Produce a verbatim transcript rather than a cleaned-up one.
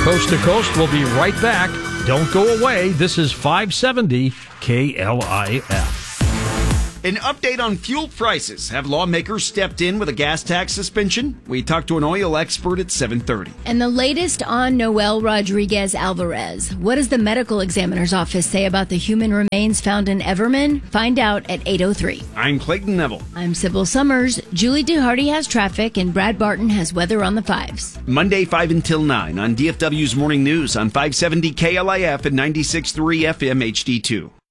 Coast to Coast will be right back. Don't go away. This is five seventy K L I F. An update on fuel prices. Have lawmakers stepped in with a gas tax suspension? We talked to an oil expert at seven thirty. And the latest on Noel Rodriguez Alvarez. What does the medical examiner's office say about the human remains found in Everman? Find out at eight oh three. I'm Clayton Neville. I'm Sybil Summers. Julie DeHardy has traffic, and Brad Barton has weather on the fives. Monday, five until nine on D F W's Morning News on five seventy K L I F and ninety-six point three F M H D two.